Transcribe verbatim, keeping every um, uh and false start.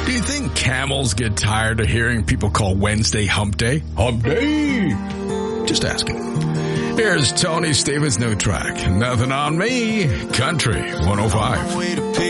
Do you think camels get tired of hearing people call Wednesday hump day? Hump day! Just asking. Here's Tony Stevens' new track, Nothing on Me, Country one oh five.